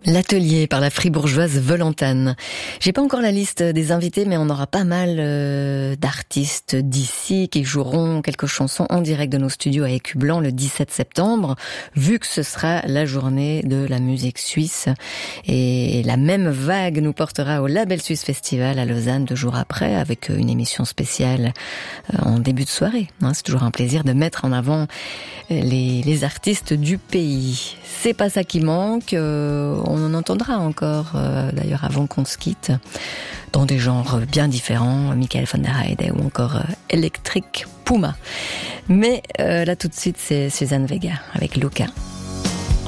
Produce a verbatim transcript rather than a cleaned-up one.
L'atelier par la fribourgeoise Volantane. J'ai pas encore la liste des invités, mais on aura pas mal euh, d'artistes d'ici qui joueront quelques chansons en direct de nos studios à Écu-Blanc le dix-sept septembre, vu que ce sera la journée de la musique suisse. Et la même vague nous portera au Label Suisse Festival à Lausanne deux jours après, avec une émission spéciale en début de soirée. C'est toujours un plaisir de mettre en avant les, les artistes du pays. C'est pas ça qui manque, euh, on en entendra encore, euh, d'ailleurs avant qu'on se quitte, dans des genres bien différents, Michael van der Heide ou encore euh, Electric Puma. Mais euh, là tout de suite c'est Suzanne Vega avec Luca.